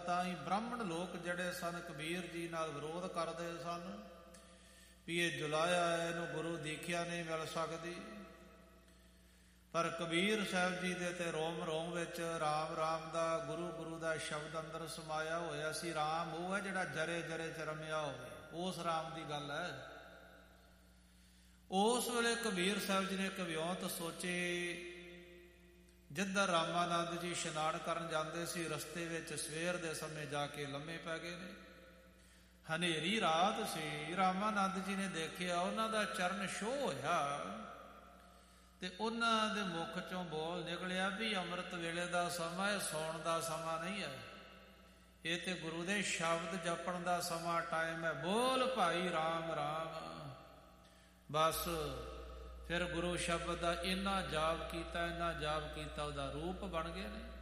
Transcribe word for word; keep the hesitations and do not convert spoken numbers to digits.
ਤਾਂ ਹੀ ਬ੍ਰਾਹਮਣ ਲੋਕ ਜਿਹੜੇ ਸਨ ਕਬੀਰ ਜੀ ਨਾਲ ਵਿਰੋਧ ਕਰਦੇ ਸਨ ਵੀ ਇਹ ਜੁਲਾਇਆ, ਇਹਨੂੰ ਗੁਰੂ ਦੀਖਿਆ ਨਹੀਂ ਮਿਲ ਸਕਦੀ। ਪਰ ਕਬੀਰ ਸਾਹਿਬ ਜੀ ਦੇ ਤੇ ਰੋਮ ਰੋਮ ਵਿੱਚ ਰਾਮ ਰਾਮ ਦਾ, ਗੁਰੂ ਗੁਰੂ ਦਾ ਸ਼ਬਦ ਅੰਦਰ ਸਮਾਇਆ ਹੋਇਆ ਸੀ। ਰਾਮ ਉਹ ਹੈ ਜਿਹੜਾ ਜਰੇ ਜਰੇ ਚ ਰਮਿਆ ਹੋਵੇ, ਉਸ ਰਾਮ ਦੀ ਗੱਲ ਹੈ। ਉਸ ਵੇਲੇ ਕਬੀਰ ਸਾਹਿਬ ਜੀ ਨੇ ਇੱਕ ਵਿਉਂਤ ਸੋਚੇ। ਜਿੱਧਰ ਰਾਮਾਨੰਦ ਜੀ ਇਸ਼ਨਾਨ ਕਰਨ ਜਾਂਦੇ ਸੀ, ਰਸਤੇ ਵਿੱਚ ਸਵੇਰ ਦੇ ਸਮੇਂ ਜਾ ਕੇ ਲੰਮੇ ਪੈ ਗਏ ਨੇ। ਹਨੇਰੀ ਰਾਤ ਸੀ। ਰਾਮਾਨੰਦ ਜੀ ਨੇ ਦੇਖਿਆ ਉਹਨਾਂ ਦਾ ਚਰਨ ਛੋਹ ਹੋਇਆ ਤੇ ਉਹਨਾਂ ਦੇ ਮੁਖ ਚੋਂ ਬੋਲ ਨਿਕਲਿਆ ਵੀ ਅੰਮ੍ਰਿਤ ਵੇਲੇ ਦਾ ਸਮਾਂ, ਇਹ ਸੌਣ ਦਾ ਸਮਾਂ ਨਹੀਂ ਹੈ, ਇਹ ਤੇ ਗੁਰੂ ਦੇ ਸ਼ਬਦ ਜਪਣ ਦਾ ਸਮਾਂ, ਟਾਈਮ ਹੈ। ਬੋਲ ਭਾਈ ਰਾਮ ਰਾਮ। ਬਸ ਫਿਰ ਗੁਰੂ ਸ਼ਬਦ ਦਾ ਇੰਨਾ ਜਾਪ ਕੀਤਾ, ਇੰਨਾ ਜਾਪ ਕੀਤਾ, ਉਹਦਾ ਰੂਪ ਬਣ ਗਏ ਨੇ।